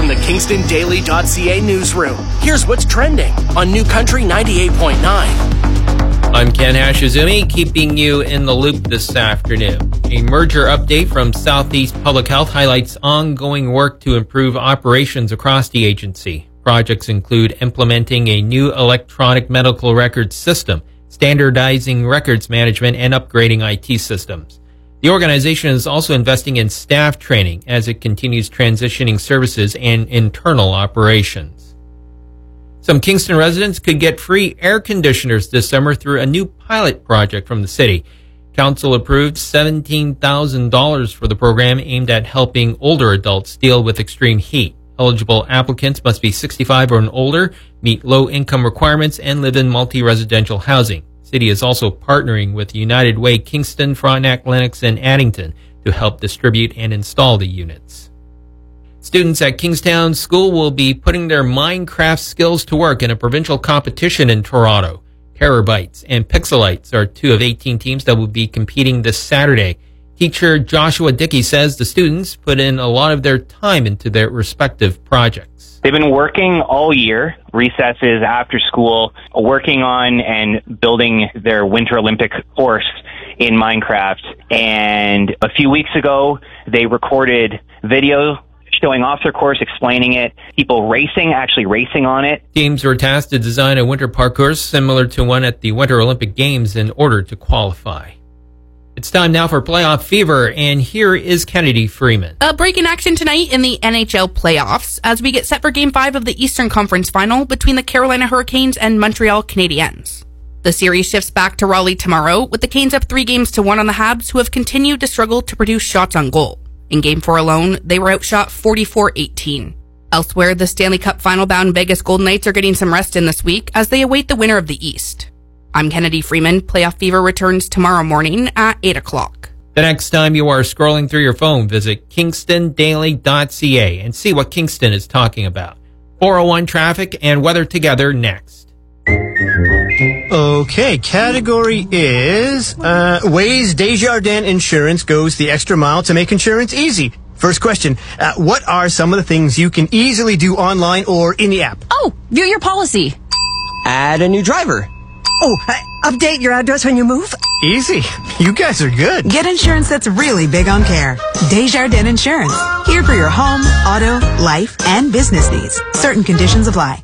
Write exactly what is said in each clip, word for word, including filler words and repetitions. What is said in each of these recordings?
the Kingston Daily dot C A newsroom. Here's what's trending on New Country ninety-eight point nine. I'm Ken Hashizumi, keeping you in the loop this afternoon. A merger update from Southeast Public Health highlights ongoing work to improve operations across the agency. Projects include implementing a new electronic medical records system, standardizing records management, and upgrading I T systems. The organization is also investing in staff training as it continues transitioning services and internal operations. Some Kingston residents could get free air conditioners this summer through a new pilot project from the city. Council approved seventeen thousand dollars for the program aimed at helping older adults deal with extreme heat. Eligible applicants must be sixty-five or older, meet low-income requirements, and live in multi-residential housing. City is also partnering with United Way Kingston, Frontenac, Lennox, and Addington to help distribute and install the units. Students at Kingstown School will be putting their Minecraft skills to work in a provincial competition in Toronto. Terabytes and Pixelites are two of eighteen teams that will be competing this Saturday. Teacher Joshua Dickey says the students put in a lot of their time into their respective projects. They've been working all year, recesses, after school, working on and building their Winter Olympic course in Minecraft. And a few weeks ago, they recorded video showing off their course, explaining it, people racing, actually racing on it. Teams were tasked to design a winter parkour similar to one at the Winter Olympic Games in order to qualify. It's time now for Playoff Fever, and here is Kennedy Freeman. A break in action tonight in the N H L playoffs as we get set for Game five of the Eastern Conference Final between the Carolina Hurricanes and Montreal Canadiens. The series shifts back to Raleigh tomorrow, with the Canes up three games to one on the Habs, who have continued to struggle to produce shots on goal. In Game four alone, they were outshot forty-four eighteen. Elsewhere, the Stanley Cup final-bound Vegas Golden Knights are getting some rest in this week as they await the winner of the East. I'm Kennedy Freeman. Playoff Fever returns tomorrow morning at eight o'clock. The next time you are scrolling through your phone, visit Kingston Daily dot C A and see what Kingston is talking about. four oh one traffic and weather together next. Okay, category is uh, ways Desjardins Insurance goes the extra mile to make insurance easy. First question, uh, what are some of the things you can easily do online or in the app? Oh, view your policy. Add a new driver. Oh, uh, update your address when you move? Easy. You guys are good. Get insurance that's really big on care. Desjardins Insurance. Here for your home, auto, life, and business needs. Certain conditions apply.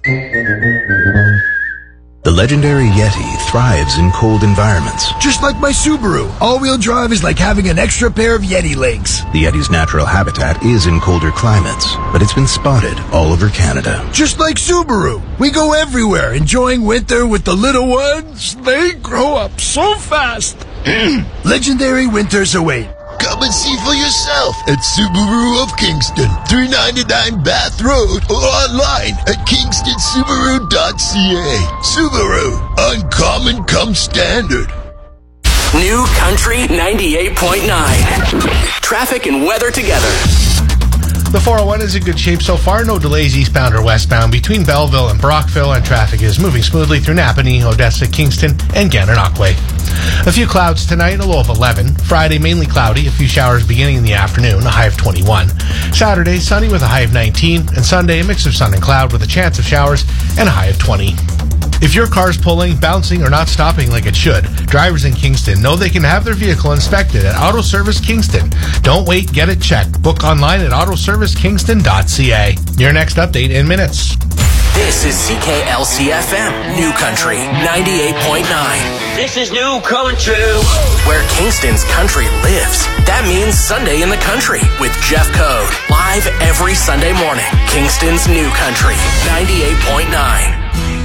The legendary Yeti thrives in cold environments. Just like my Subaru, all-wheel drive is like having an extra pair of Yeti legs. The Yeti's natural habitat is in colder climates, but it's been spotted all over Canada. Just like Subaru, we go everywhere, enjoying winter with the little ones. They grow up so fast. Legendary winters await. Come and see for yourself at Subaru of Kingston, three ninety-nine Bath Road, or online at kingston subaru dot c a. Subaru, uncommon come standard. New Country ninety-eight point nine. Traffic and weather together. The four oh one is in good shape so far. No delays eastbound or westbound between Belleville and Brockville, and traffic is moving smoothly through Napanee, Odessa, Kingston, and Gananoque. A few clouds tonight, a low of eleven. Friday, mainly cloudy, a few showers beginning in the afternoon, a high of twenty-one. Saturday, sunny with a high of nineteen. And Sunday, a mix of sun and cloud with a chance of showers and a high of twenty. If your car's pulling, bouncing, or not stopping like it should, drivers in Kingston know they can have their vehicle inspected at Auto Service Kingston. Don't wait, get it checked. Book online at auto service kingston dot c a. Your next update in minutes. This is C K L C F M, New Country ninety-eight point nine. This is New Country, where Kingston's country lives. That means Sunday in the Country with Jeff Code. Live every Sunday morning. Kingston's New Country ninety-eight point nine.